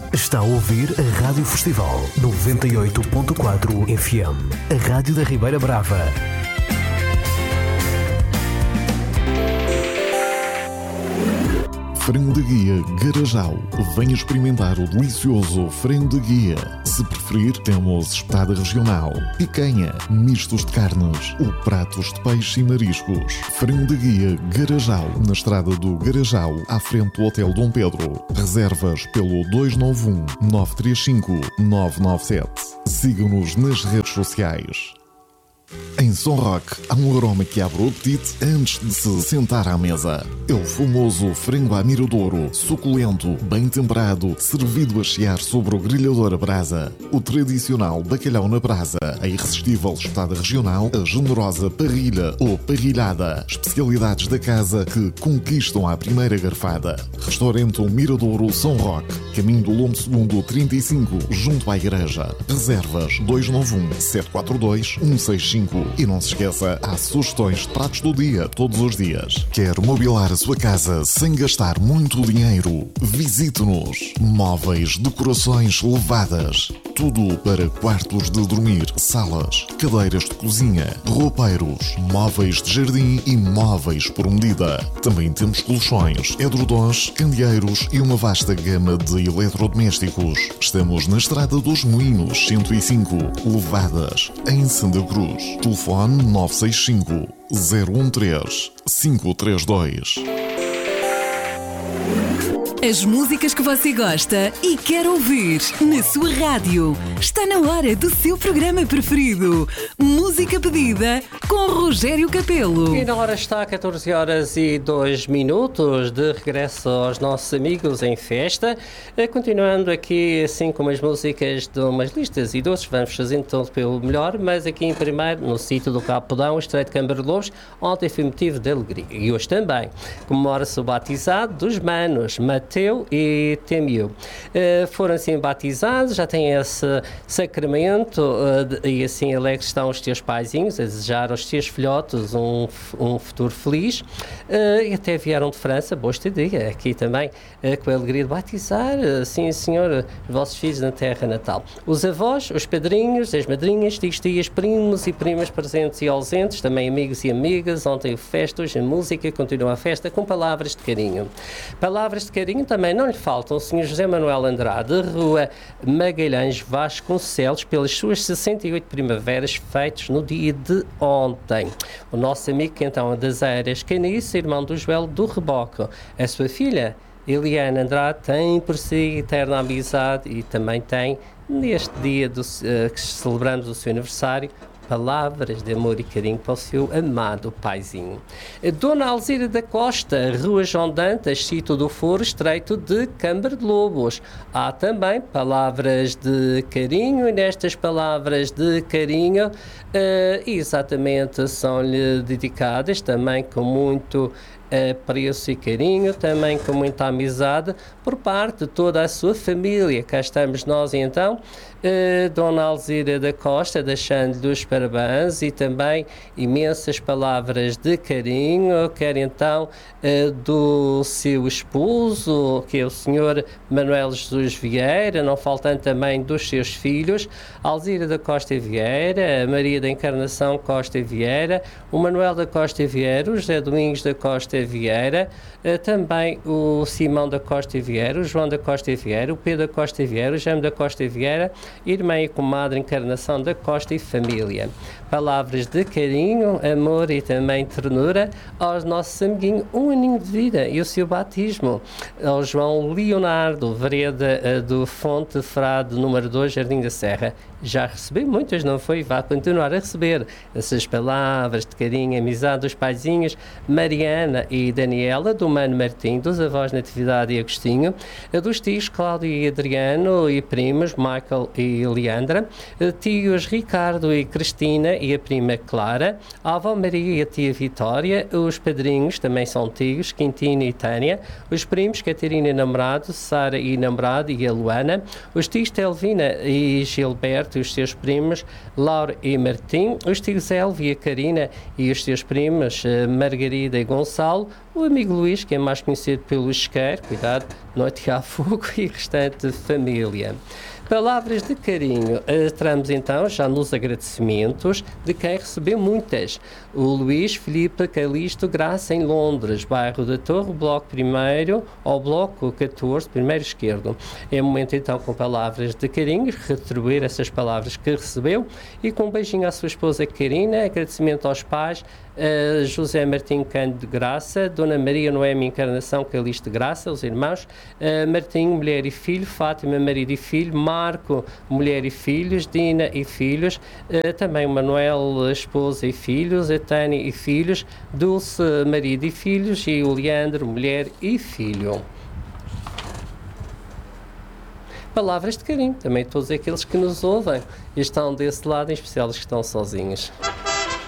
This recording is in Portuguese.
Está a ouvir a Rádio Festival 98.4 FM, a Rádio da Ribeira Brava. Frango de guia Garajal. Venha experimentar o delicioso frango de guia. Se preferir, temos espetada regional, picanha, mistos de carnes ou pratos de peixe e mariscos. Frango de guia Garajal, na estrada do Garajal, à frente do Hotel Dom Pedro. Reservas pelo 291 935 997. Siga-nos nas redes sociais. Em São Roque, há um aroma que abre o apetite antes de se sentar à mesa. É o famoso frango à miradouro, suculento, bem temperado, servido a chiar sobre o grelhador a brasa. O tradicional bacalhau na brasa, a irresistível espetada regional, a generosa parrilha ou parrilhada. Especialidades da casa que conquistam à primeira garfada. Restaurante O Miradouro São Roque, caminho do Lombo II 35, junto à igreja. Reservas 291 742 165. E não se esqueça, há sugestões de pratos do dia, todos os dias. Quer mobilar a sua casa sem gastar muito dinheiro? Visite-nos. Móveis, decorações levadas. Tudo para quartos de dormir, salas, cadeiras de cozinha, roupeiros, móveis de jardim e móveis por medida. Também temos colchões, edredons, candeeiros e uma vasta gama de eletrodomésticos. Estamos na Estrada dos Moinhos 105, Levadas, em Santa Cruz. Telefone 965 013 532. As músicas que você gosta e quer ouvir na sua rádio. Está na hora do seu programa preferido. Música pedida com Rogério Capelo. E na hora está 14 horas e 2 minutos de regresso aos nossos amigos em festa. Continuando aqui assim com as músicas de umas listas e doces, vamos fazendo tudo pelo melhor, mas aqui em primeiro, no sítio do Capodão, o Estreito de Câmara de Lobos, ontem foi motivo de alegria. E hoje também comemora-se o batizado dos manos, Mateu e Temiu. Foram assim batizados, já têm esse sacramento e assim alegres estão os teus paizinhos a desejar aos teus filhotes um futuro feliz e até vieram de França, boa estadia aqui também com a alegria de batizar, sim senhor, os vossos filhos na terra natal. Os avós, os padrinhos, as madrinhas, tios, tias, primos e primas presentes e ausentes, também amigos e amigas, ontem festa, hoje a música, continua a festa com palavras de carinho. Palavras de carinho também não lhe faltam o Sr. José Manuel Andrade, Rua Magalhães Vasconcelos, pelas suas 68 primaveras feitos no dia de ontem. O nosso amigo que então das Eiras Caniço, irmão do Joel do Reboco. A sua filha, Eliana Andrade, tem por si eterna amizade e também tem, neste dia que celebramos o seu aniversário, palavras de amor e carinho para o seu amado paizinho. Dona Alzira da Costa, Rua João Dantas, sítio do Foro, Estreito de Câmara de Lobos. Há também palavras de carinho e nestas palavras de carinho exatamente são-lhe dedicadas também com muito apreço e carinho, também com muita amizade por parte de toda a sua família. Cá estamos nós então, Dona Alzira da Costa, deixando-lhe os parabéns e também imensas palavras de carinho, quer então do seu esposo, que é o Sr. Manuel Jesus Vieira, não faltando também dos seus filhos, Alzira da Costa Vieira, a Maria da Encarnação Costa Vieira, o Manuel da Costa Vieira, o José Domingos da Costa Vieira, também o Simão da Costa Vieira, o João da Costa Vieira, o Pedro da Costa Vieira, o Jaime da Costa Vieira, irmã e comadre Encarnação da Costa e família. Palavras de carinho, amor e também ternura aos nossos amiguinhos, um aninho de vida e o seu batismo. Ao João Leonardo, vereda do Fonte Frade, número 2, Jardim da Serra. Já recebi muitas, não foi? Vai continuar a receber essas palavras de carinho, amizade dos paizinhos Mariana e Daniela, do Mano Martim, dos avós Natividade e Agostinho, dos tios Cláudio e Adriano e primos Michael e Leandra, tios Ricardo e Cristina e a prima Clara, a avó Maria e a tia Vitória, os padrinhos também são tios, Quintino e Tânia, os primos Catarina e namorado, Sara e namorado e a Luana, os tios Telvina e Gilberto e os seus primos Laura e Martim, os tios Elvia e a Karina e os seus primos Margarida e Gonçalo, Paulo, o amigo Luís, que é mais conhecido pelo Isqueiro, cuidado, não atirar fogo, e restante família. Palavras de carinho. Entramos então já nos agradecimentos de quem recebeu muitas. O Luís Filipe Calixto Graça em Londres, bairro da Torre, bloco 1º, ao bloco 14, primeiro esquerdo. É momento então com palavras de carinho, retribuir essas palavras que recebeu e com um beijinho à sua esposa Karina, agradecimento aos pais, José Martim Cândido Graça, Dona Maria Noemi Encarnação Calixto Graça, os irmãos, Martim, mulher e filho, Fátima, marido e filho, Marco, mulher e filhos, Dina e filhos, também Manuel, esposa e filhos, Tânia e filhos, Dulce, marido e filhos, e o Leandro, mulher e filho. Palavras de carinho, também todos aqueles que nos ouvem e estão desse lado, em especial os que estão sozinhos.